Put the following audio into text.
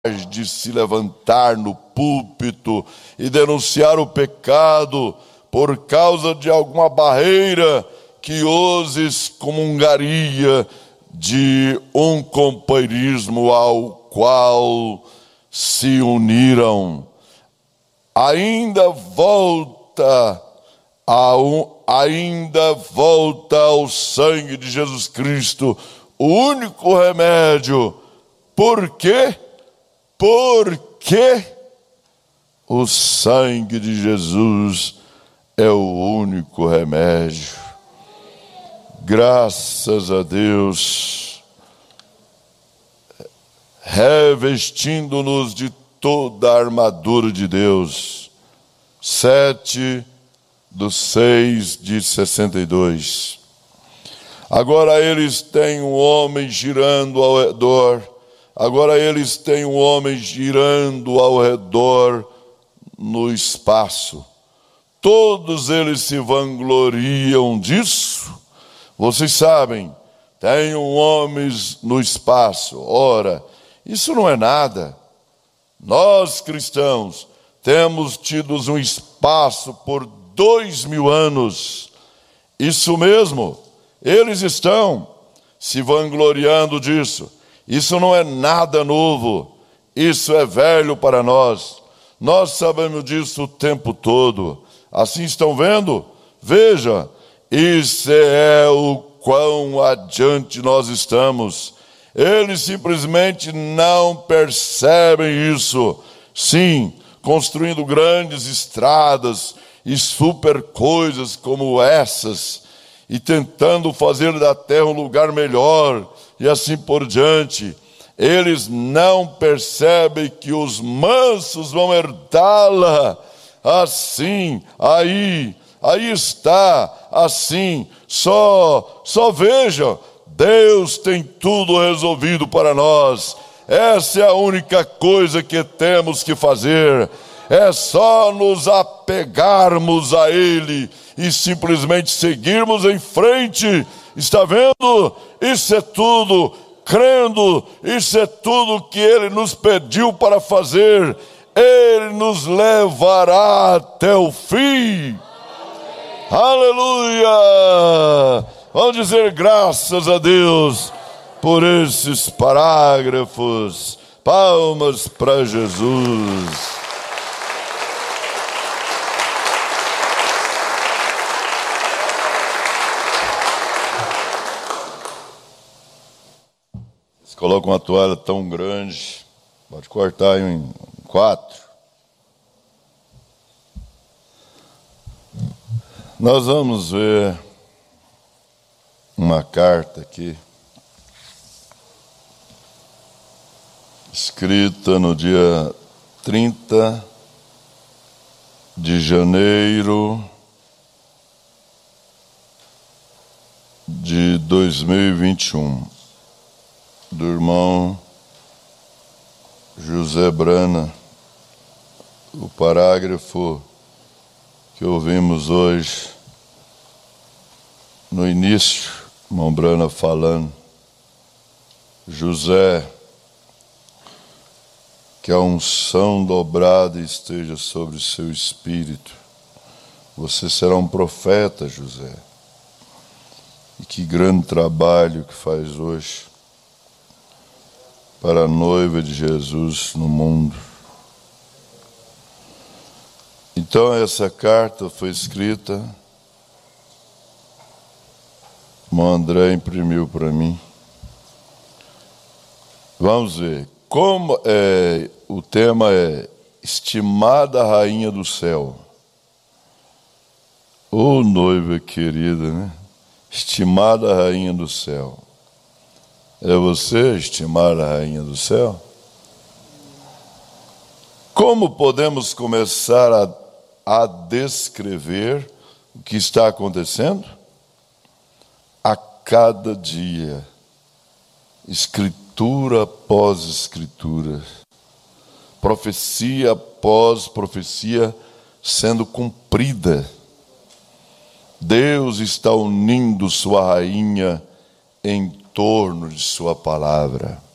de se levantar no púlpito e denunciar o pecado por causa de alguma barreira que os excomungaria de um companheirismo ao qual se uniram. Ainda volta ao sangue de Jesus Cristo, o único remédio. Por quê? Porque o sangue de Jesus é o único remédio. Graças a Deus, revestindo-nos de toda a armadura de Deus. 7/6/62. Agora eles têm um homem girando ao redor. Agora eles têm um homem girando ao redor no espaço. Todos eles se vangloriam disso. Vocês sabem, tem um homem no espaço. Ora, isso não é nada. Nós cristãos temos tido um espaço por 2000 anos. Isso mesmo, eles estão se vangloriando disso. Isso não é nada novo, isso é velho para nós. Nós sabemos disso o tempo todo. Assim estão vendo? Veja, isso é o quão adiante nós estamos. Eles simplesmente não percebem isso. Sim, construindo grandes estradas e super coisas como essas, e tentando fazer da terra um lugar melhor, e assim por diante. Eles não percebem que os mansos vão herdá-la. Assim, aí está, assim, só veja, Deus tem tudo resolvido para nós. Essa é a única coisa que temos que fazer. É só nos apegarmos a Ele e simplesmente seguirmos em frente. Está vendo? Isso é tudo, crendo, isso é tudo que Ele nos pediu para fazer. Ele nos levará até o fim. Aleluia! Vamos dizer graças a Deus por esses parágrafos. Palmas para Jesus. Coloca uma toalha tão grande, pode cortar em 4. Nós vamos ver uma carta aqui, escrita no dia 30 de janeiro de 2021. Do irmão José Brana. O parágrafo que ouvimos hoje, no início, irmão Brana falando, José, que a unção dobrada esteja sobre o seu espírito. Você será um profeta, José. E que grande trabalho que faz hoje para a noiva de Jesus no mundo. Então essa carta foi escrita, o André imprimiu para mim. Vamos ver, como o tema é Estimada Rainha do Céu. Ô noiva querida, né? Estimada Rainha do Céu. É você, estimada Rainha do Céu? Como podemos começar a descrever o que está acontecendo? A cada dia, escritura após escritura, profecia após profecia sendo cumprida. Deus está unindo sua rainha em torno de sua palavra.